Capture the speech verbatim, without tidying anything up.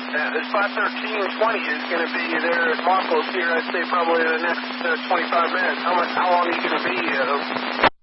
Yeah, this five thirteen twenty is going to be there at Marcos here, I'd say probably in the next uh, twenty-five minutes. How much? How long are you going to be? Uh,